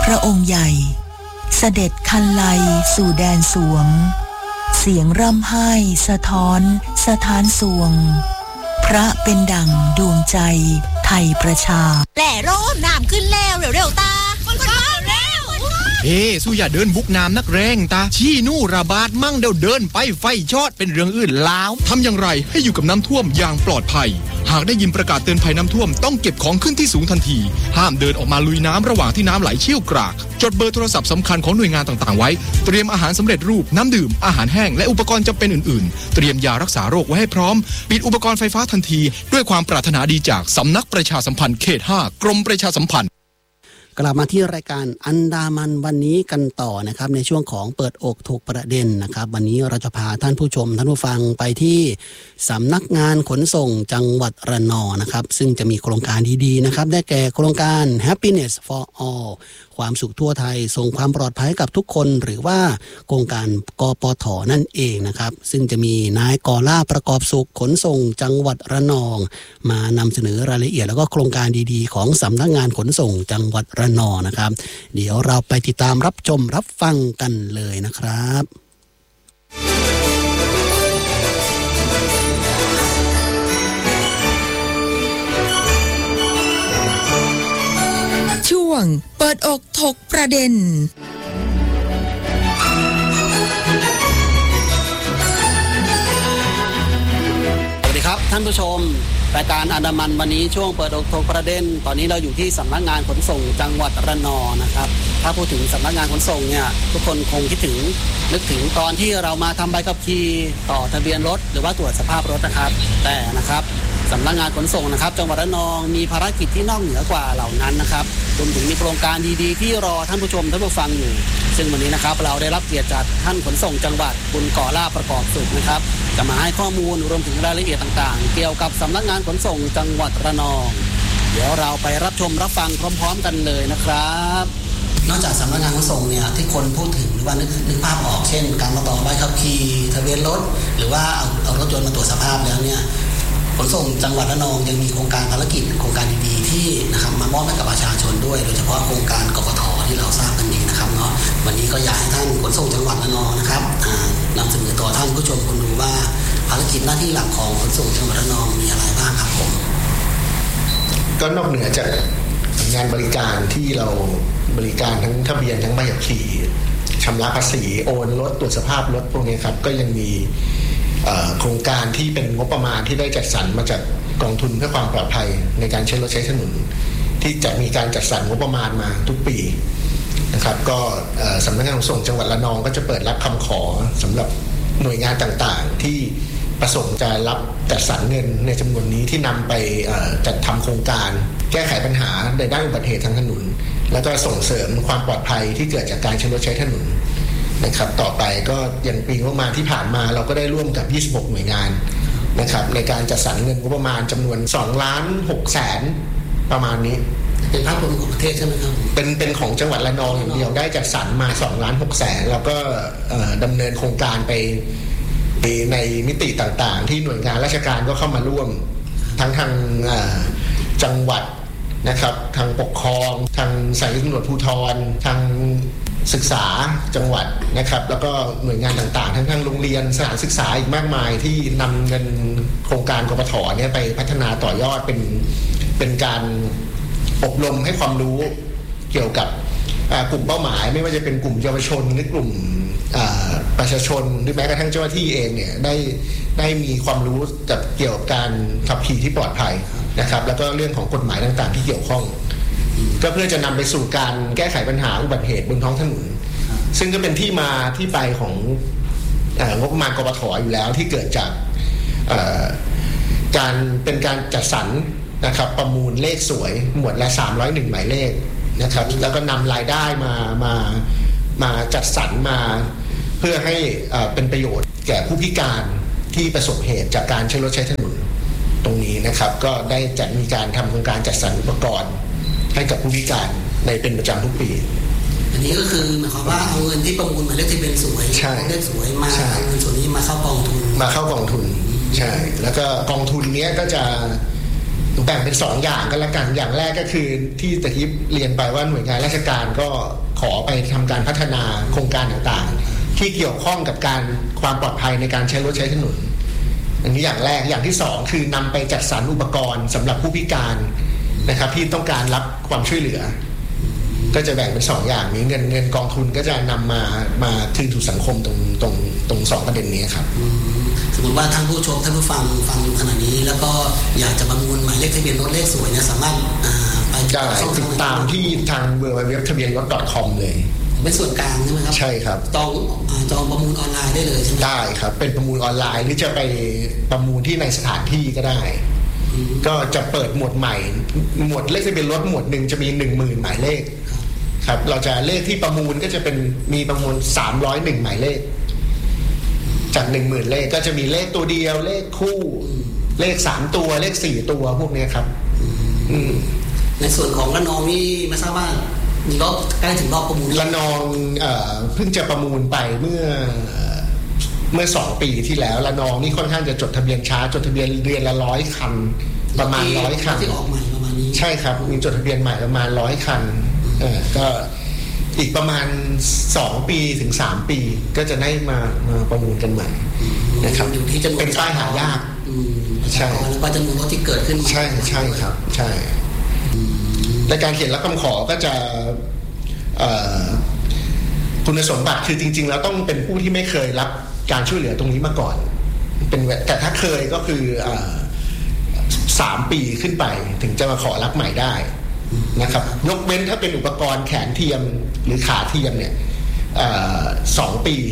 พระองค์ใหญ่เสด็จคันไลสู่แดนสวงเสียงร่ำไห้สะท้อนสถานสวงพระเป็นดั่งดวงใจไทยประชาแหล่ร่มน้ำขึ้นแล้วเร็วๆตาคนเร็วสู้อย่าเดินบุกน้ำนักแรงตาชี้นู่ระบาดมั่งเดินไปไฟช็อตเป็นเรื่องอื่นแล้วทำอย่างไรให้อยู่กับน้ำท่วมอย่างปลอดภัยหากได้ยินประกาศเตือนภัยน้ำท่วมต้องเก็บของขึ้นที่สูงทันทีห้ามเดินออกมาลุยน้ำระหว่างที่น้ำไหลเชี่ยวกรากจดเบอร์โทรศัพท์สำคัญของหน่วยงานต่างๆไว้เตรียมอาหารสำเร็จรูปน้ำดื่มอาหารแห้งและอุปกรณ์จำเป็นอื่นๆเตรียมยารักษาโรคไว้ให้พร้อมปิดอุปกรณ์ไฟฟ้าทันทีด้วยความปรารถนาดีจากสำนักประชาสัมพันธ์เขต 5 กรมประชาสัมพันธ์กลับมาที่รายการอันดามันวันนี้กันต่อนะครับในช่วงของเปิดอกถกประเด็นนะครับวันนี้เราจะพาท่านผู้ชมท่านผู้ฟังไปที่สำนักงานขนส่งจังหวัดระนองนะครับซึ่งจะมีโครงการดีๆนะครับได้แก่โครงการ Happiness for All ความสุขทั่วไทยส่งความปลอดภัยกับทุกคนหรือว่าโครงการกปท.นั่นเองนะครับซึ่งจะมีนายกอล่าประกอบสุขขนส่งจังหวัดระนองมานำเสนอรายละเอียดแล้วก็โครงการดีๆของสำนักงานขนส่งจังหวัดระนองนะครับเดี๋ยวเราไปติดตามรับชมรับฟังกันเลยนะครับช่วงเปิดอกถกประเด็นสวัสดีครับท่านผู้ชมรายการอันดามันวันนี้ช่วงเปิดอกถกประเด็นตอนนี้เราอยู่ที่สำนักงานขนส่งจังหวัดระนองนะครับถ้าพูดถึงสำนักงานขนส่งเนี่ยทุกคนคงนึกถึงตอนที่เรามาทำใบขับขี่ต่อทะเบียนรถหรือว่าตรวจสภาพรถนะครับแต่นะครับสำนักงานขนส่งนะครับจังหวัดระนองมีภารกิจที่นอกเหนือกว่าเหล่านั้นนะครับรวมถึงมีโครงการดีๆที่รอท่านผู้ชมท่านผู้ฟังอยู่ซึ่งวันนี้นะครับเราได้รับเกียรติจากท่านขนส่งจังหวัดคุณก่อล่าประกอบสุขนะครับจะมาให้ข้อมูลรวมถึงรายละเอียดต่างๆเกี่ยวกับสำนักงานขนส่งจังหวัดระนองเดี๋ยวเราไปรับชมรับฟังพร้อมๆกันเลยนะครับนอกจากสำนักงานขนส่งเนี่ยที่คนพูดถึงหรือว่านึกภาพออกเช่นการมาต่อใบขับขี่ทะเบียนรถหรือว่าเอารถยนต์มาตรวจสภาพแล้วเนี่ยขนส่งจังหวัดระนองยังมีโครงการภารกิจโครงการดีๆที่นะครับมามอบให้กับประชาชนด้วยโดยเฉพาะโครงการกปท.ที่เราทราบกันดีนะครับเนาะวันนี้ก็อยากให้ท่านขนส่งจังหวัดระนองนะครับนำเสนอต่อท่านผู้ชมคนดูว่าภารกิจหน้าที่หลักของขนส่งจังหวัดระนองมีอะไรบ้างครับผมก็นอกเหนือจากงานบริการที่เราบริการทั้งทะเบียนทั้งใบขับขี่ชำระภาษีโอนรถตรวจสภาพรถพวกนี้ครับก็ยังมีโครงการที่เป็นงบประมาณที่ได้จัดสรรมาจากกองทุนเพื่อความปลอดภัยในการใช้รถใช้ถนนที่จะมีการจัดสรรงบประมาณมาทุกปีนะครับก็สำนักงานขนส่งจังหวัดระนองก็จะเปิดรับคำขอสำหรับหน่วยงานต่างๆที่ประสงค์จะรับจัดสรรเงินในจำนวนนี้ที่นำไปจัดทำโครงการแก้ไขปัญหาในด้านอุบัติเหตุทางถนนแล้วก็ส่งเสริมความปลอดภัยที่เกิดจากการใช้รถใช้ถนนนะครับต่อไปก็อย่างปีงบประมาณที่ผ่านมาเราก็ได้ร่วมกับ26หน่วยงานนะครับในการจัดสรรเงินงบประมาณจำนวน2,600,000ประมาณนี้เป็นภาพรวมของประเทศใช่ไหมครับเป็นของจังหวัดระนองอย่างเดียวได้จัดสรรมา2,600,000แล้วก็ดำเนินโครงการไปในมิติต่างๆที่หน่วยงานราชการก็เข้ามาร่วมทั้งทางจังหวัดนะครับทางปกครองทางสายตำรวจภูธรทางศึกษาจังหวัดนะครับแล้วก็หน่วยงานต่างๆทั้งโรงเรียนสถานศึกษาอีกมากมายที่นำเงินโครงการกปท.เนี่ยไปพัฒนาต่อยอดเป็นการอบรมให้ความรู้เกี่ยวกับกลุ่มเป้าหมายไม่ว่าจะเป็นกลุ่มเยาวชนหรือกลุ่มประชาชนหรือแม้กระทั่งเจ้าหน้าที่เองเนี่ยได้มีความรู้เกี่ยวกับการขับขี่ที่ปลอดภัยนะครับแล้วก็เรื่องของกฎหมายต่างๆที่เกี่ยวข้องก็เพื่อจะนำไปสู่การแก้ไขปัญหาอุบัติเหตุบนท้องถนนซึ่งก็เป็นที่มาที่ไปของงบประมาณกปท.อยู่แล้วที่เกิดจากการจัดสรรนะครับประมูลเลขสวยหมวดละ301หมายเลขนะครับแล้วก็นำรายได้มาจัดสรรมาเพื่อให้เป็นประโยชน์แก่ผู้พิการที่ประสบเหตุจากการใช้รถใช้ถนนตรงนี้นะครับก็ได้จัดมีการทำโครงการจัดสรรอุปกรณ์ให้กับผู้พิการในเป็นประจำทุกปีอันนี้ก็คือหมายความว่าเอาเงินที่ประมูลหมายเลขที่เป็นสวยเลขสวยมาเอาเงินส่วนนี้มาเข้ากองทุนใช่แล้วก็กองทุนนี้ก็จะแบ่งเป็น2อย่างกันละกันอย่างแรกก็คือที่ตะกี้เรียนไปว่าหน่วยงานราชการก็ขอไปทำการพัฒนาโครงการต่างๆที่เกี่ยวข้องกับการความปลอดภัยในการใช้รถใช้ถนนอันนี้อย่างแรกอย่างที่2คือนำไปจัดสรรอุปกรณ์สำหรับผู้พิการนะครับที่ต้องการรับความช่วยเหลือก็จะแบ่งเป็น2อย่างนี้เงินกองทุนก็จะนำมาคืนสู่สังคมตรง2ประเด็นนี้ครับสมมติว่าท่านผู้ชมท่านผู้ฟังอยู่ขณะนี้แล้วก็อยากจะประมูลหมายเลขทะเบียนรถเลขสวยเนี่ยสามารถไปติดตามที่ทาง www.ทะเบียนรถ .com เลยเป็นส่วนกลางใช่ไหมครับใช่ครับจองประมูลออนไลน์ได้เลยใช่ไหมได้ครับเป็นประมูลออนไลน์หรือจะไปประมูลที่ในสถานที่ก็ได้ก็จะเปิดหมวดใหม่หมวดเลขทะเบียนรถหมวดหนึ่งจะมี 10,000 หมายเลขครับเราจะเลขที่ประมูลก็จะเป็นมีประมูล301หมายเลขจาก 10,000 เลขก็จะมีเลขตัวเดียวเลขคู่เลข3ตัวเลข4ตัวพวกนี้ครับในส่วนของระนองนี่ไม่ทราบว่ามีรอบใกล้ถึงรอบประมูลระนองเพิ่งจะประมูลไปเมื่อ2 ปีที่แล้วระนองนี่ค่อนข้างจะจดทะเบียนช้าจดทะเบียนเดือนละ100 คันประมาณ100 คันที่ออกใหม่ประมาณนี้ใช่ครับมีจดทะเบียนใหม่ประมาณ100 คันก็อีกประมาณ2 ปีถึง3 ปีก็จะได้มาประมูลกันใหม่นะครับอยู่ที่จำนวนเป็นป้ายหายากใช่แล้วก็จำนวนรถที่เกิดขึ้นใช่ครับใช่ในการเขียนรับคำขอก็จะคุณสมบัติคือจริงๆแล้วต้องเป็นผู้ที่ไม่เคยรับการช่วยเหลือตรงนี้มาก่อนแต่ถ้าเคยก็คือ3 ปีขึ้นไปถึงจะมาขอรับใหม่ได้นะครับยกเว้นถ้าเป็นอุปกรณ์แขนเทียมหรือขาเทียมเนี่ย2 ปี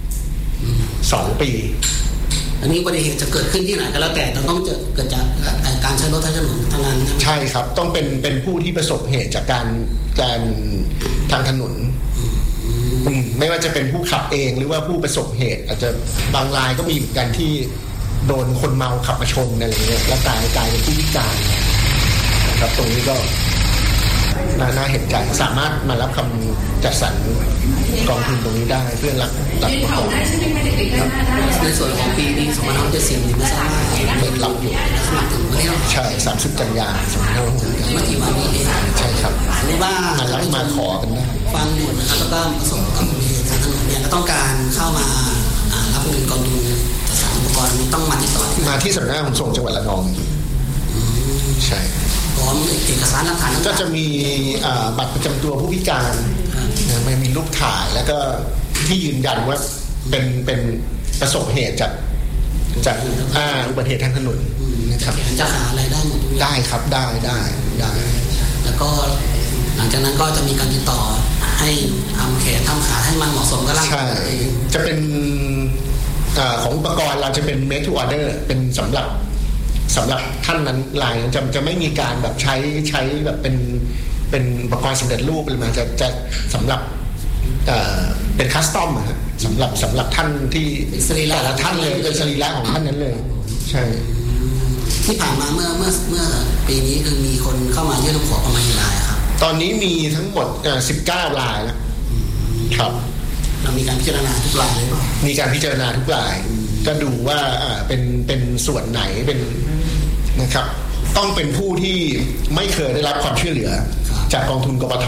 อันนี้อุบัติเหตุจะเกิดขึ้นที่ไหนก็แล้วแต่ต้องเกิดจากการใช้รถใช้ถนนทางนั้นใช่ครับต้องเป็นผู้ที่ประสบเหตุจากการทางถนนไม่ว่าจะเป็นผู้ขับเองหรือว่าผู้ประสบเหตุอาจจะบางรายก็มีเหมือนกันที่โดนคนเมาขับมาชนอะไรอย่างเงี้ยแล้วกลายเป็นผู้พิการนะครับตรงนี้ก็น่าเห็นใจสามารถมารับคำจัดสรรกองทุนตรงนี้ได้เพื่อรับอุปกรณ์ในส่วนของปีนี้2564ไม่ทราบเปิดรับอยู่ใช่30 กันยายน2564 ไม่กี่วันนี้เองใช่ครับหรือว่ารับมาขอกันได้ฟังอยู่นะครับแล้วก็ประสบกับอุบัติเหตุทางถนนเนี่ยก็ต้องการเข้ามารับเงินกองทุนจัดสรรอุปกรณ์นี้ต้องมาติดต่อมาที่สำนักงานขนส่งจังหวัดระนองใช่พร้อมเอกสารหลักฐานก็จะมีบัตรประจำตัวผู้พิการไม่มีรูปถ่ายแล้วก็ที่ยืนยันว่าเป็นประสบเหตุจากอุบัติเหตุทางถนนนะครับจะหาอะไรได้หมดได้ครับได้แล้วก็หลังจากนั้นก็จะมีการติดต่อให้ทำแขนทำขาให้มันเหมาะสมกับร่างกายจะเป็นของอุปกรณ์เราจะเป็น made to order เป็นสำหรับท่านนั้นลายจะไม่มีการแบบใช้แบบเป็นอุปกรณ์สำเร็จรูปอะไรมาจะสำหรับเป็นคัสตอมอะสำหรับท่านที่แต่ละท่านเลยเป็นสรีระของท่านนั้นเลยใช่ที่ผ่านมาเมื่อปีนี้คือมีคนเข้ามายื่นคำขอประมาณกี่รายครับตอนนี้มีทั้งหมด19 รายแล้วครับเรามีการพิจารณาทุกรายเลยมีการพิจารณาทุกรายก็ดูว่าเป็นส่วนไหนเป็นนะครับต้องเป็นผู้ที่ไม่เคยได้รับความช่วยเหลือจากกองทุนกปท.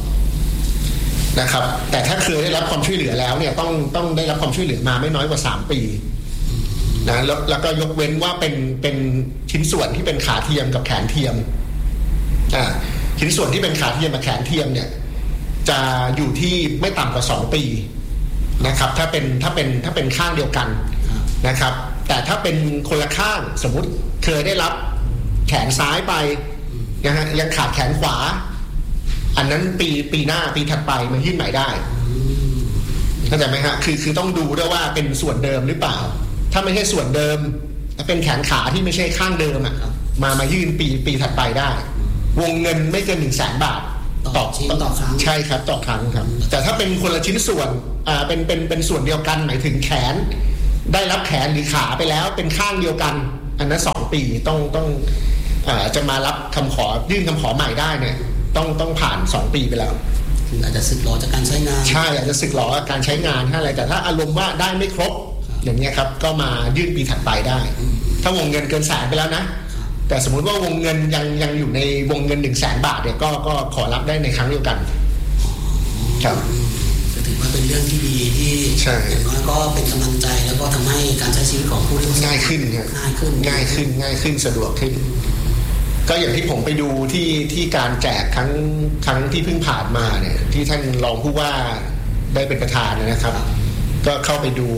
นะครับแต่ถ้าเคยได้รับความช่วยเหลือแล้วเนี่ยต้องได้รับความช่วยเหลือมาไม่น้อยกว่า3 ปีนะแล้วก็ยกเว้นว่าเป็นชิ้นส่วนที่เป็นขาเทียมกับแขนเทียมชิ้นส่วนที่เป็นขาเทียมกับแขนเทียมเนี่ยจะอยู่ที่ไม่ต่ำกว่า2 ปีนะครับถ้าเป็นข้างเดียวกันนะครับแต่ถ้าเป็นคนละข้างสมมุติเคยได้รับแขนซ้ายไปยังขาดแขนขวาอันนั้นปีหน้าปีถัดไปมันยื่นใหม่ได้เข้าใจไหมฮะคือต้องดูด้วยว่าเป็นส่วนเดิมหรือเปล่าถ้าไม่ใช่ส่วนเดิมถ้าเป็นแขนขาที่ไม่ใช่ข้างเดิมมายื่นปีถัดไปได้วงเงินไม่เกิน 100,000 บาทต่อชิ้นต่อครั้งใช่ครับต่อครั้งครับแต่ถ้าเป็นคนละชิ้นส่วนเป็นส่วนเดียวกันหมายถึงแขนได้รับแขนหรือขาไปแล้วเป็นข้างเดียวกันอันนั้น2 ปีต้องจะมารับคำขอยื่นคำขอใหม่ได้เนี่ยต้องผ่าน2 ปีไปแล้วอาจจะสึกหรอจากการใช้งานใช่อาจจะสึกหรอการใช้งานถ้าอะไรแต่ถ้าอารมณ์ว่าได้ไม่ครบอย่างเงี้ยครับก็มายื่นปีถัดไปได้ถ้าวงเงินเกิน100,000ไปแล้วนะแต่สมมุติว่าวงเงินยังอยู่ในวงเงิน 100,000 บาทเนี่ยก็ขอรับได้ในครั้งเดียวกันครับถือว่าเป็นเรื่องที่ดีที่อย่างน้อยก็เป็นกำลังใจแล้วก็ทำให้การใช้ชีวิตของผู้เล่นง่ายขึ้นครับง่ายขึ้นสะดวกขึ้นก็อย่างที่ผมไปดูที่การแจกครั้งที่เพิ่งผ่านมาเนี่ยที่ท่านรองผู้ว่าได้เป็นประธานนะครับก็เข้าไปดู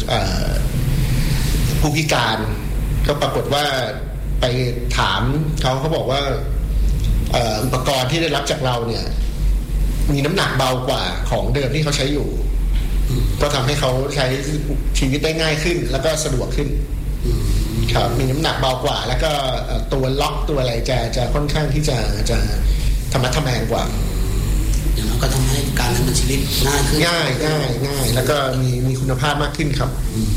ผู้พิการก็ปรากฏว่าไปถามเขาบอกว่าอุปกรณ์ที่ได้รับจากเราเนี่ยมีน้ำหนักเบากว่าของเดิมที่เขาใช้อยู่ก็ทำให้เขาใช้ชีวิตได้ง่ายขึ้นแล้วก็สะดวกขึ้นครับมีน้ำหนักเบากว่าแล้วก็ตัวล็อกตัวอะไรจะค่อนข้างที่จะธรรมะทแมงกว่าอย่างนั้นก็ทำให้การดำเนินชีวิตง่ายขึ้นง่ายแล้วก็มีคุณภาพมากขึ้นครับ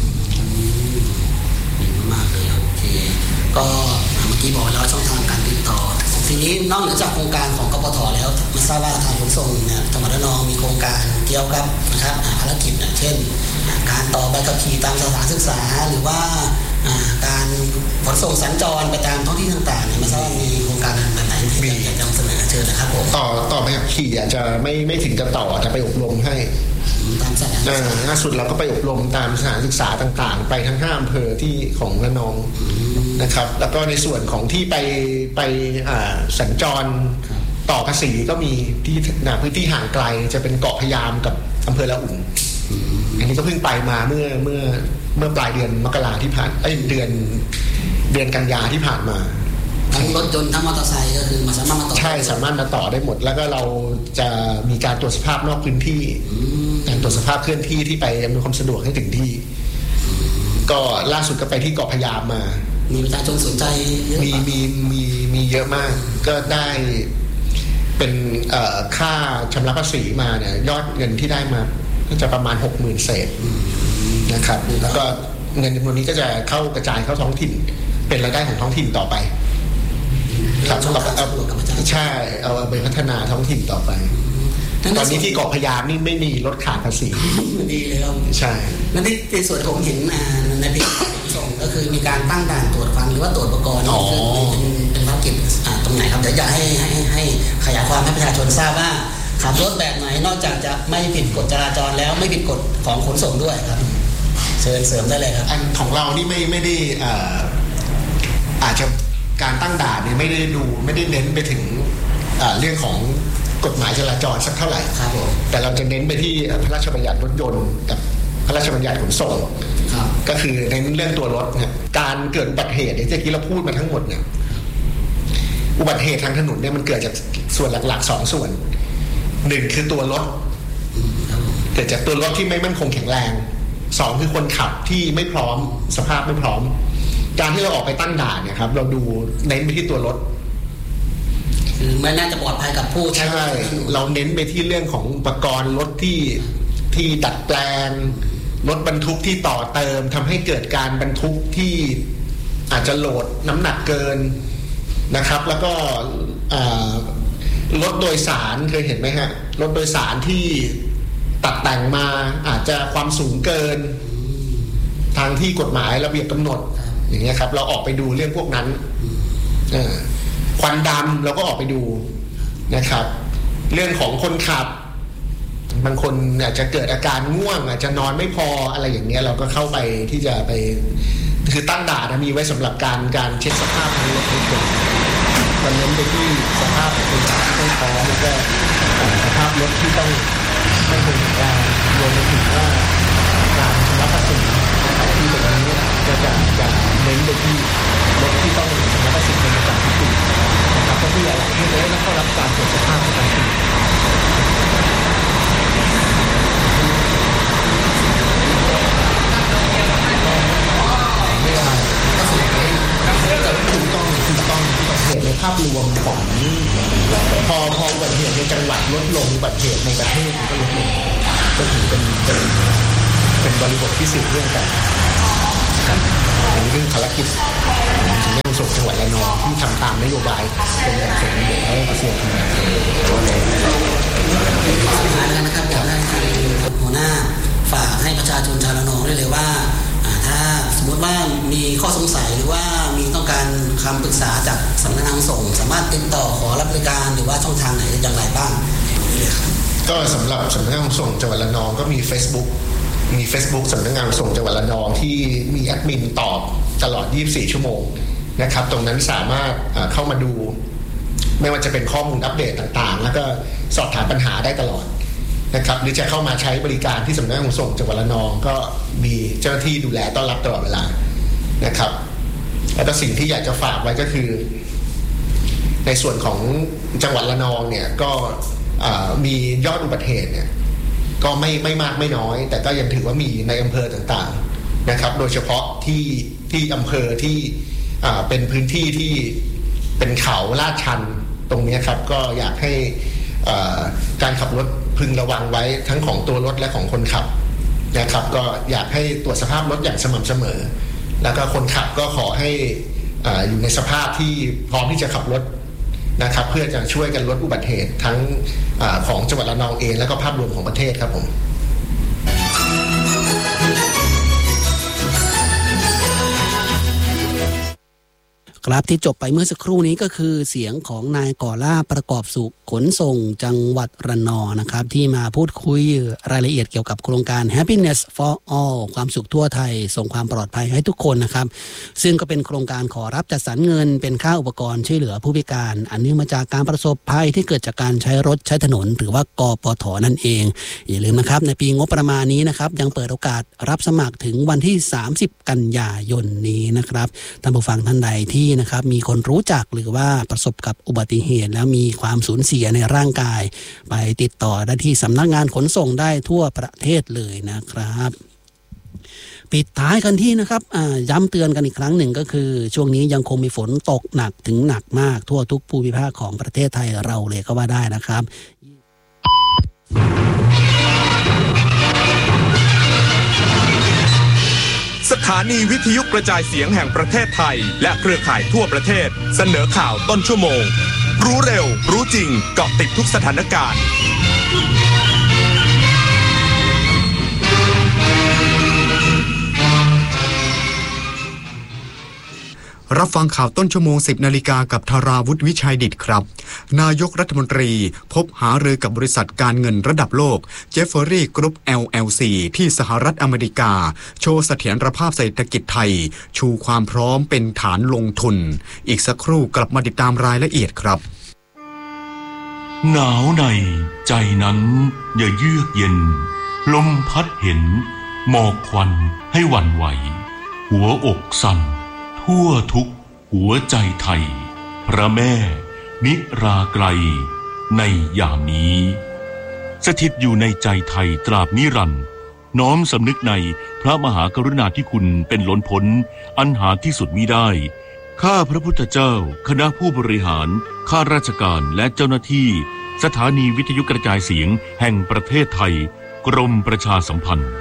มากเลยโอเคก็เมื่อกี้บอกแล้วช่องทางการติดต่อทีนี้นอกจากโครงการของกปท.แล้วไม่ทราบว่าทางขนส่งเนี่ยจังหวัดระนองมีโครงการเกี่ยวกับนะครับภารกิจเช่นการต่อใบขับขี่ตามสถานศึกษาหรือว่าการขนส่งสัญจรไปตามท้องที่ต่างๆเนี่ยไม่ทราบว่ามีโครงการแบบไหนที่อยากจะนำเสนอเชิญนะครับผมต่อใบขับขี่อาจจะไม่ถึงจะต่อจะไปอบรมให้ตามสถานศึกษาล่าสุดเราก็ไปอบรมตามสถานศึกษาต่างๆไปทั้ง5อำเภอที่ของระนองนะครับแล้วก็ในส่วนของที่ไปสัญจรต่อภาษีก็มีที่พื้นที่ห่างไกลจะเป็นเกาะพะยามกับอำเภอละอุ่นอันนี้ก็เพิ่งไปมาเมื่อปลายเดือนมกราที่ผ่านเดือนกันยาที่ผ่านมาทั้งรถยนต์ทั้งมอเตอร์ไซค์ก็คือสามารถมาต่อใช่สามารถมาต่อได้หมดแล้วก็เราจะมีการตรวจสภาพนอกพื้นที่การตรวจสภาพเคลื่อนที่ที่ไปอำนวยความสะดวกให้ถึงที่ก็ล่าสุดก็ไปที่เกาะพะยามมามีประชาชนสนใจเยอะมีเยอะมากก็ได้เป็นค่าชำระภาษีมาเนี่ยยอดเงินที่ได้มาก็จะประมาณ 60,000 เศษนะครับแล้วก็เงินจำนวนนี้ก็จะเข้ากระจายเข้าท้องถิ่นเป็นรายได้ของท้องถิ่นต่อไปครับใช่เอาไปพัฒนาท้องถิ่นต่อไปตอนนี้ที่เกาะพะยามนี่ไม่มีลดขาดภาษีดีเลยครับใช่นั่นในส่วนผมเห็นในปีส่งก็คือมีการตั้งด่านตรวจฟันหรือว่าตรวจอุปกรณ์นี่คือเป็นภารกิจตรงไหนครับเดี๋ยวอยากให้ขยายความให้ประชาชนทราบว่าขับรถแบบไหนนอกจากจะไม่ผิดกฎจราจรแล้วไม่ผิดกฎของขนส่งด้วยครับเชิญเสริมได้เลยครับอันของเรานี่ไม่ได้อาจจะการตั้งด่านเนี่ยไม่ได้เน้นไปถึงเรื่องของกฎหมายจราจรสักเท่าไหร่ครับผมแต่เราจะเน้นไปที่พระราชบัญญัติรถยนต์กับพระราชบัญญัติขนส่งก็คือในเรื่องตัวรถเนี่ยการเกิดอุบัติเหตุที่เมื่อกี้เราพูดมาทั้งหมดเนี่ยอุบัติเหตุทางถนนเนี่ยมันเกิดจากส่วนหลักๆ2ส่วน1คือตัวรถเกิดจากตัวรถที่ไม่มั่นคงแข็งแรง2คือคนขับที่ไม่พร้อมสภาพไม่พร้อมการที่เราออกไปตั้งด่านเนี่ยครับเราดูเน้นไปที่ตัวรถคือไม่น่าจะปลอดภัยกับผู้ใช่เราเน้นไปที่เรื่องของอุปกรณ์รถที่ดัดแปลงรถบรรทุกที่ต่อเติมทำให้เกิดการบรรทุกที่อาจจะโหลดน้ำหนักเกินนะครับแล้วก็รถโดยสารเคยเห็นไหมฮะรถโดยสารที่ตัดแต่งมาอาจจะความสูงเกินทางที่กฎหมายระเบียบกำหนดอย่างเงี้ยครับเราออกไปดูเรื่องพวกนั้นควันดำเราก็ออกไปดูนะครับเรื่องของคนขับบางคนอาจจะเกิดอาการง่วงอาจจะนอนไม่พออะไรอย่างเงี้ยเราก็เข้าไปที่จะไปคือตั้งด่านมีไว้สำหรับการเช็คสภาพของรถทุกคนมันเน้นไปที่สภาพของคนขับไม่พอแล้วก็สภาพรถที่ต้องไม่คงแข็งแรงรวมไปถึงว่าการรับภาษีที่ตรงนี้จะเน้นไปที่รถที่ต้องรับภาษีเป็นประจำทุกปีนะครับก็เพื่ออะไรเพื่อให้เข้ารับการตรวจสภาพประจำปีในภาพรวมของพออุบัติเหตุในจังหวัดลดลงอุบัติเหตุในประเทศก็ลดลงก็ถือเป็นบริบทที่สืบเรื่องกันเป็นเรื่องภารกิจของสำนักงานขนส่งจังหวัดระนองที่ทำตามนโยบายกรมการขนส่งและกระทรวงคมนาคมนะครับอยากให้หัวหน้าฝากให้ประชาชนชาวระนองได้เลยว่าสมมติว่ามีข้อสงสัยหรือว่ามีต้องการคำปรึกษาจากสำนักงานขนส่งสามารถติดต่อขอรับบริการหรือว่าช่องทางไหนอย่างไรบ้างนี่ครับก็สำหรับสำนักงานขนส่งจังหวัดระนองก็มี Facebook สำนักงานขนส่งจังหวัดระนองที่มีแอดมินตอบตลอด24ชั่วโมงนะครับตรงนั้นสามารถเข้ามาดูไม่ว่าจะเป็นข้อมูลอัปเดตต่างๆแล้วก็สอบถามปัญหาได้ตลอดนะครับหรือจะเข้ามาใช้บริการที่สำนักงานขนส่งจังหวัดระนองก็มีเจ้าหน้าที่ดูแลต้อนรับตลอดเวลานะครับแล้วก็สิ่งที่อยากจะฝากไว้ก็คือในส่วนของจังหวัดระนองเนี่ยก็มียอดอุบัติเหตุเนี่ยก็ไม่มากไม่น้อยแต่ก็ยังถือว่ามีในอำเภอต่างๆนะครับโดยเฉพาะที่อำเภอที่เป็นพื้นที่ที่เป็นเขาลาดชันตรงนี้ครับก็อยากให้การขับรถพึงระวังไว้ทั้งของตัวรถและของคนขับนะครับก็อยากให้ตรวจสภาพรถอย่างสม่ำเสมอแล้วก็คนขับก็ขอให้อยู่ในสภาพที่พร้อมที่จะขับรถนะครับเพื่อจะช่วยกันลดอุบัติเหตุทั้งของจังหวัดระนองเองและก็ภาพรวมของประเทศครับผมครับที่จบไปเมื่อสักครู่นี้ก็คือเสียงของนายก่อล่าประกอบสุขขนส่งจังหวัดระนองนะครับที่มาพูดคุยรายละเอียดเกี่ยวกับโครงการ Happiness for All ความสุขทั่วไทยส่งความปลอดภัยให้ทุกคนนะครับซึ่งก็เป็นโครงการขอรับจัดสรรเงินเป็นค่าอุปกรณ์ช่วยเหลือผู้พิการอันเนื่องมาจากการประสบภัยที่เกิดจากการใช้รถใช้ถนนหรือว่ากปท.นั่นเองอย่าลืมนะครับในปีงบประมาณนี้นะครับยังเปิดโอกาสรับสมัครถึงวันที่30กันยายนนี้นะครับท่านผู้ฟังท่านใดที่นะครับมีคนรู้จักหรือว่าประสบกับอุบัติเหตุแล้วมีความสูญเสียในร่างกายไปติดต่อได้ที่สำนักงานขนส่งได้ทั่วประเทศเลยนะครับปิดท้ายกันที่นะครับย้ำเตือนกันอีกครั้งหนึ่งก็คือช่วงนี้ยังคงมีฝนตกหนักถึงหนักมากทั่วทุกภูมิภาคของประเทศไทยเราเลยก็ว่าได้นะครับสถานีวิทยุกระจายเสียงแห่งประเทศไทยและเครือข่ายทั่วประเทศเสนอข่าวต้นชั่วโมงรู้เร็วรู้จริงเกาะติดทุกสถานการณ์รับฟังข่าวต้นชั่วโมง 10 นาฬิกากับธาราวุฒิวิชัยดิษฐ์ครับนายกรัฐมนตรีพบหารือกับบริษัทการเงินระดับโลกเจฟเฟอรี่กรุ๊ป LLC ที่สหรัฐอเมริกาโชว์เสถียรภาพเศรษฐกิจไทยชูความพร้อมเป็นฐานลงทุนอีกสักครู่กลับมาติดตามรายละเอียดครับหนาวในใจนั้นอย่าเยือกเย็นลมพัดเห็นหมอกควันให้หวั่นไหวหัวอกสั่นทั่วทุกหัวใจไทยพระแม่นิราไกลในยามนี้สถิตอยู่ในใจไทยตราบนิรันดร์น้อมสำนึกในพระมหากรุณาธิคุณเป็นล้นพ้นอันหาที่สุดมิได้ข้าพระพุทธเจ้าคณะผู้บริหารข้าราชการและเจ้าหน้าที่สถานีวิทยุกระจายเสียงแห่งประเทศไทยกรมประชาสัมพันธ์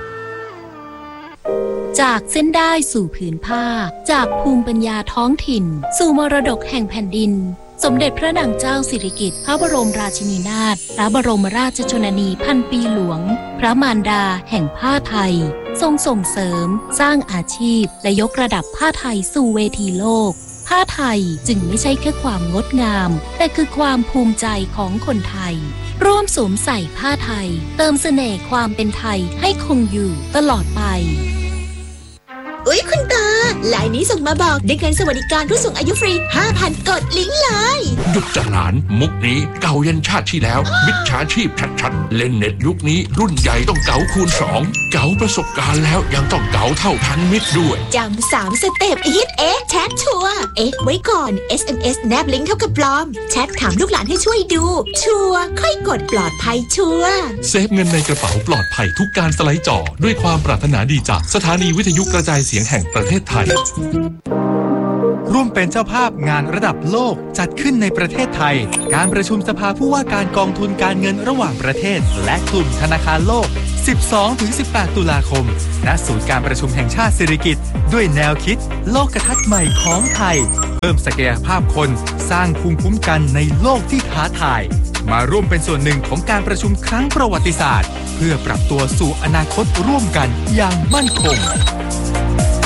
จากเส้นได้สู่ผืนผ้าจากภูมิปัญญาท้องถิ่นสู่มรดกแห่งแผ่นดินสมเด็จพระนางเจ้าสิริกิติ์พระบรมราชินีนาถพระบรมราชชนนีพันปีหลวงพระมารดาแห่งผ้าไทยทรงส่งเสริมสร้างอาชีพและยกระดับผ้าไทยสู่เวทีโลกผ้าไทยจึงไม่ใช่แค่ความงดงามแต่คือความภูมิใจของคนไทยร่วมสวมใส่ผ้าไทยเติมเสน่ห์ความเป็นไทยให้คงอยู่ตลอดไปอุ๊ยคุณตาไลน์นี้ส่งมาบอกได้เงินสวัสดิการผู้สูงอายุฟรี 5,000 กดลิงก์เลยหยุดจะหลานมุกนี้เก่ายันชาติที่แล้วมิจฉาชีพชัดๆเล่นเน็ตยุคนี้รุ่นใหญ่ต้องเก๋าคูณ2เก๋าประสบการณ์แล้วยังต้องเก๋าเท่าทันมิตรด้วยจำ3 สเต็ปฮิตแชทชัวร์ไว้ก่อน SMS แนบลิงก์เท่ากับปลอมแชทถามลูกหลานให้ช่วยดูชัวร์ค่อยกดปลอดภัยชัวร์เซฟเงินในกระเป๋าปลอดภัยทุกการสไลด์จ่อด้วยความปรารถนาดีจากสถานีวิทยุกระจายเสียงแห่งประเทศไทยร่วมเป็นเจ้าภาพงานระดับโลกจัดขึ้นในประเทศไทยการประชุมสภาผู้ว่าการกองทุนการเงินระหว่างประเทศและกลุ่มธนาคารโลก 12-18 ตุลาคมณศูนย์การประชุมแห่งชาติสิริกิติ์ด้วยแนวคิดโลกทัศน์ใหม่ของไทยเพิ่มศักยภาพคนสร้างภูมิคุ้มกันในโลกที่ท้าทายมาร่วมเป็นส่วนหนึ่งของการประชุมครั้งประวัติศาสตร์เพื่อปรับตัวสู่อนาคตร่วมกันอย่างมั่นคง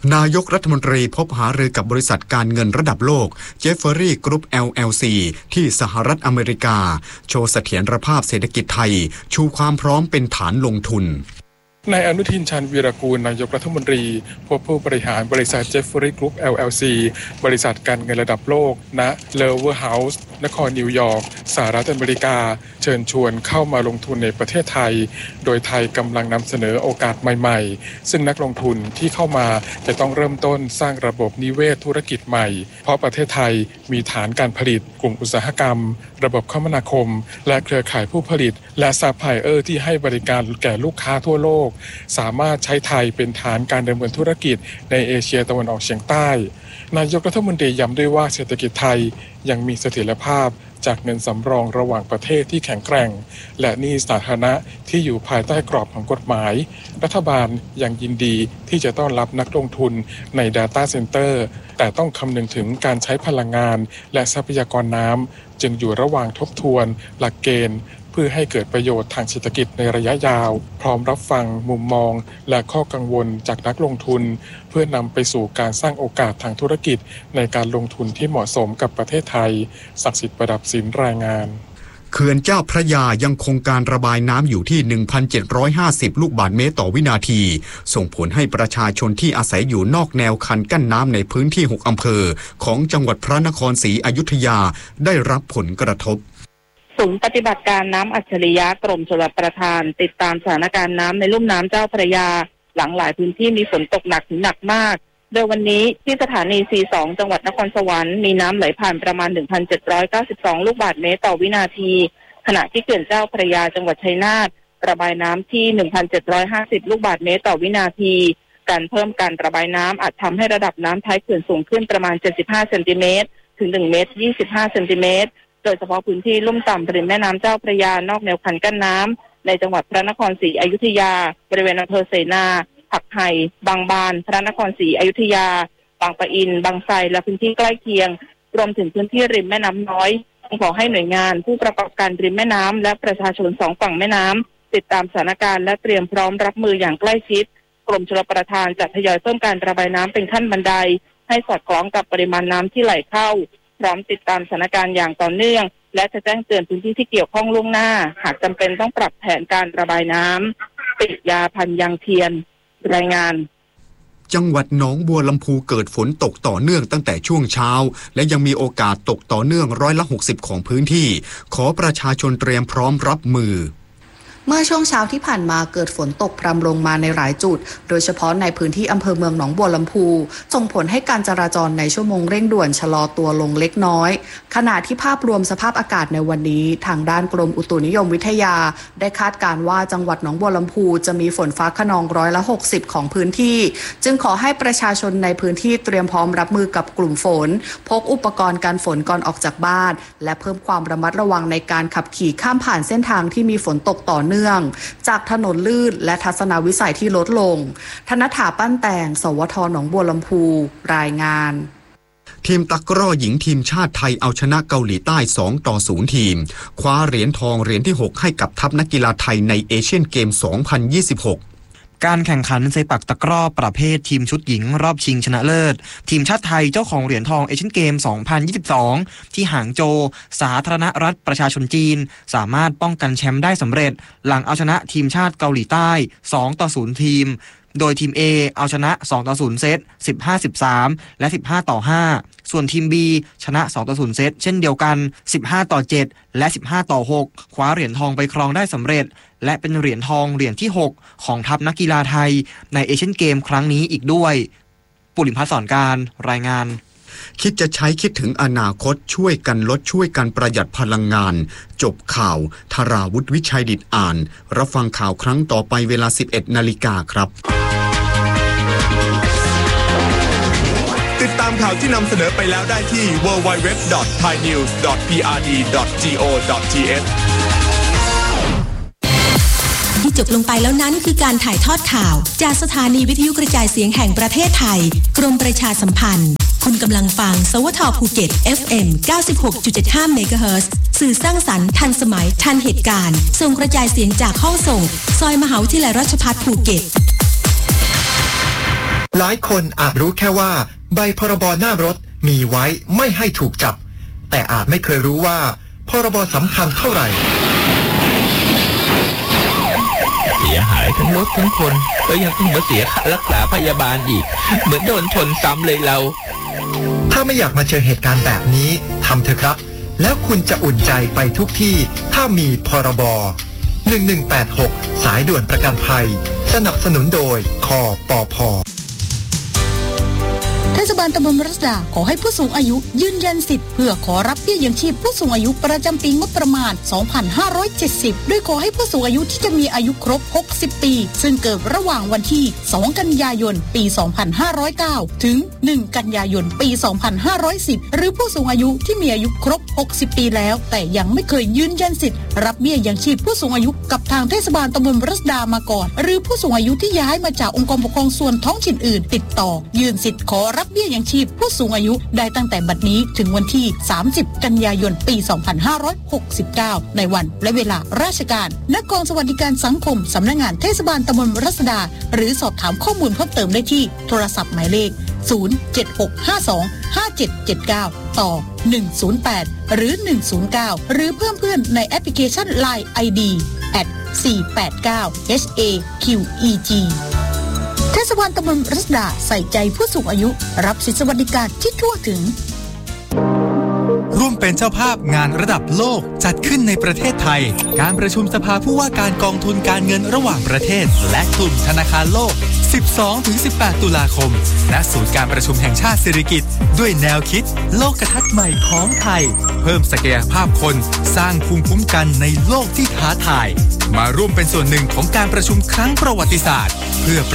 นายกรัฐมนตรีพบหารือกับบริษัทการเงินระดับโลกเจฟเฟอรี่กรุ๊ป LLC ที่สหรัฐอเมริกาโชว์เสถียรภาพเศรษฐกิจไทยชูความพร้อมเป็นฐานลงทุนนายอนุทินชาญวีรกูลนายกรัฐมนตรีพบผู้บริหารบริษัทเจฟเฟอรี่กรุ๊ป LLC บริษัทการเงินระดับโลกณเลเวอร์เฮาส์นครนิวยอร์กสหรัฐอเมริกาเชิญชวนเข้ามาลงทุนในประเทศไทยโดยไทยกำลังนำเสนอโอกาสใหม่ๆซึ่งนักลงทุนที่เข้ามาจะต้องเริ่มต้นสร้างระบบนิเวศธุรกิจใหม่เพราะประเทศไทยมีฐานการผลิตกลุ่มอุตสาหกรรมระบบคมนาคมและเครือข่ายผู้ผลิตและซัพพลายเออร์ที่ให้บริการแก่ลูกค้าทั่วโลกสามารถใช้ไทยเป็นฐานการดำเนินธุรกิจในเอเชียตะวันออกเฉียงใต้นายกรัฐมนตรีย้ำด้วยว่าเศรษฐกิจไทยยังมีเสถียรภาพจากเงินสำรองระหว่างประเทศที่แข็งแกร่งและหนี้สาธารณะที่อยู่ภายใต้กรอบของกฎหมายรัฐบาลยังยินดีที่จะต้อนรับนักลงทุนใน Data Center แต่ต้องคำนึงถึงการใช้พลังงานและทรัพยากรน้ำจึงอยู่ระหว่างทบทวนหลักเกณฑ์เพื่อให้เกิดประโยชน์ทางเศรษฐกิจในระยะยาวพร้อมรับฟังมุมมองและข้อกังวลจากนักลงทุนเพื่อนำไปสู่การสร้างโอกาสทางธุรกิจในการลงทุนที่เหมาะสมกับประเทศไทยศักดิ์สิทธิ์ประดับศิลป์รายงานเขื่อนเจ้าพระยายังคงการระบายน้ำอยู่ที่ 1,750 ลูกบาศก์เมตรต่อวินาทีส่งผลให้ประชาชนที่อาศัยอยู่นอกแนวคันกั้นน้ำในพื้นที่6อำเภอของจังหวัดพระนครศรีอยุธยาได้รับผลกระทบศูนย์ปฏิบัติการน้ำอัจฉริยะกรมชลประทานติดตามสถานการณ์น้ำในลุ่มน้ำเจ้าพระยาหลังหลายพื้นที่มีฝนตกหนักถึงหนักมากโดยวันนี้ที่สถานี C2 จังหวัดนครสวรรค์มีน้ำไหลผ่านประมาณ 1,792 ลูกบาศก์เมตรต่อวินาทีขณะที่เขื่อนเจ้าพระยาจังหวัดชัยนาทระบายน้ำที่ 1,750 ลูกบาศก์เมตรต่อวินาทีการเพิ่มการระบายน้ำอาจทำให้ระดับน้ำท้ายเขื่อนสูงขึ้นประมาณ75เซนติเมตรถึง1เมตร25เซนติเมตรโดยเฉพาะพื้นที่ลุ่มต่ำริมแม่น้ำเจ้าพระยานอกแนวคันกั้นน้ำในจังหวัดพระนครศรีอยุธยาบริเวณอำเภอเสนาผักไห่บางบานพระนครศรีอยุธยาบางปะอินบางไทรและพื้นที่ใกล้เคียงรวมถึงพื้นที่ริมแม่น้ำน้อยขอให้หน่วยงานผู้ประกอบการริมแม่น้ำและประชาชน2ฝั่งแม่น้ำติดตามสถานการณ์และเตรียมพร้อมรับมืออย่างใกล้ชิดกรมชลประทานจะทยอยเพิ่มการระบายน้ำเป็นขั้นบันไดให้สอดคล้องกับปริมาณน้ำที่ไหลเข้าพร้อมติดตามสถานการณ์อย่างต่อเนื่องและจะแจ้งเตือนพื้นที่ที่เกี่ยวข้องล่วงหน้าหากจำเป็นต้องปรับแผนการระบายน้ำปิยาพันธ์ยังเทียนรายงานจังหวัดหนองบัวลำพูเกิดฝนตกต่อเนื่องตั้งแต่ช่วงเช้าและยังมีโอกาสตกต่อเนื่อง60%ของพื้นที่ขอประชาชนเตรียมพร้อมรับมือเมื่อช่วงเช้าที่ผ่านมาเกิดฝนตกพรำลงมาในหลายจุดโดยเฉพาะในพื้นที่อำเภอเมืองหนองบัวลำพูส่งผลให้การจราจรในชั่วโมงเร่งด่วนชะลอตัวลงเล็กน้อยขณะที่ภาพรวมสภาพอากาศในวันนี้ทางด้านกรมอุตุนิยมวิทยาได้คาดการณ์ว่าจังหวัดหนองบัวลำพูจะมีฝนฟ้าคะนอง60%ของพื้นที่จึงขอให้ประชาชนในพื้นที่เตรียมพร้อมรับมือกับกลุ่มฝนพกอุปกรณ์กันฝนก่อนออกจากบ้านและเพิ่มความระมัดระวังในการขับขี่ข้ามผ่านเส้นทางที่มีฝนตกต่อเนื่องจากถนนลื่นและทัศนวิสัยที่ลดลงธนถาปั้นแต่งสวทหนองบัวลำพูรายงานทีมตะกร้อหญิงทีมชาติไทยเอาชนะเกาหลีใต้2-0ทีมคว้าเหรียญทองเหรียญที่6ให้กับทัพนักกีฬาไทยในเอเชียนเกม 2026 การแข่งขันเซปักตะกร้อประเภททีมชุดหญิงรอบชิงชนะเลิศทีมชาติไทยเจ้าของเหรียญทองเอเชียนเกม 2022 ที่หางโจวสาธารณรัฐประชาชนจีนสามารถป้องกันแชมป์ได้สำเร็จหลังเอาชนะทีมชาติเกาหลีใต้2-0ทีมโดยทีม A เอาชนะ2-0เซต 15-13 และ 15-5 ส่วนทีม B ชนะ2-0เซตเช่นเดียวกัน 15-7 และ 15-6 คว้าเหรียญทองไปครองได้สำเร็จและเป็นเหรียญทองเหรียญที่6ของทัพนักกีฬาไทยในเอเชียนเกมครั้งนี้อีกด้วยปุริมพัฒน์สอนการรายงานคิดจะใช้คิดถึงอนาคตช่วยกันลดช่วยกันประหยัดพลังงานจบข่าวธราวุฒิวิชัยดิษฐ์อ่านรับฟังข่าวครั้งต่อไปเวลา 11 นาฬิกาครับติดตามข่าวที่นำเสนอไปแล้วได้ที่ www.thainews.prd.go.th ที่จบลงไปแล้วนั้นคือการถ่ายทอดข่าวจากสถานีวิทยุกระจายเสียงแห่งประเทศไทยกรมประชาสัมพันธ์คุณกำลังฟังสวทภูเก็ต FM 96.75 เมกะเฮิรตซ์สื่อสร้างสรรค์ทันสมัยทันเหตุการณ์ส่งกระจายเสียงจากห้องส่งซอยมหาวิทยาลัยราชภัฏภูเก็ตหลายคนอาจรู้แค่ว่าใบพรบหน้ารถมีไว้ไม่ให้ถูกจับแต่อาจไม่เคยรู้ว่าพรบสำคัญเท่าไหร่เสียหายทั้งรถทั้งคนแล้วยังต้องมาเสียค่ารักษาพยาบาลอีกเหมือนโดนชนซ้ำเลยเราถ้าไม่อยากมาเจอเหตุการณ์แบบนี้ทำเถอะครับแล้วคุณจะอุ่นใจไปทุกที่ถ้ามีพรบ1186สายด่วนประกันภัยสนับสนุนโดยคปภ. เทศบาลตำบลรัศดาขอให้ผู้สูงอายุยืนยันสิทธิ์เพื่อขอรับเบี้ยยังชีพผู้สูงอายุประจำปีงบประมาณ 2570 โดยขอให้ผู้สูงอายุที่จะมีอายุครบ 60 ปีซึ่งเกิดระหว่างวันที่ 2 กันยายน ปี 2509 ถึง 1 กันยายน ปี 2510 หรือผู้สูงอายุที่มีอายุครบ 60 ปีแล้วแต่ยังไม่เคยยืนยันสิทธิ์รับเบี้ยยังชีพผู้สูงอายุกับทางเทศบาลตำบลรัศดามาก่อนหรือผู้สูงอายุที่ย้ายมาจากองค์กรปกครองส่วนท้องถิ่นอื่นติดต่อยื่นสิทธิ์ขอรับเบี้ยยังชีพผู้สูงอายุได้ตั้งแต่บัดนี้ถึงวันที่ 30 กันยายน ปี 2569 ในวันและเวลาราชการณกองสวัสดิการสังคมสำนักงานเทศบาลตำบลรัศดาหรือสอบถามข้อมูลเพิ่มเติมได้ที่โทรศัพท์หมายเลข 076525779 ต่อ 108 หรือ 109 หรือเพิ่มเพื่อนในแอปพลิเคชัน LINE ID @489HAQEGเทศบาลตำบลรัศดาใส่ใจผู้สูงอายุรับสิทธิสวัสดิการที่ทั่วถึงร่วมเป็นเจ้าภาพงานระดับโลกจัดขึ้นในประเทศไทยการประชุมสภาผู้ว่าการกองทุนการเงินระหว่างประเทศและกลุ่มธนาคารโลก 12-18 ตุลาคมณศูนย์การประชุมแห่งชาติสิริกิติ์ด้วยแนวคิดโลกทัศน์ใหม่ของไทยเพิ่มศักยภาพคนสร้างภูมิคุ้มกันในโลกที่ท้าทายมาร่วมเป็นส่วนหนึ่งของการประชุมครั้งประวัติศาสตร์เพื่อ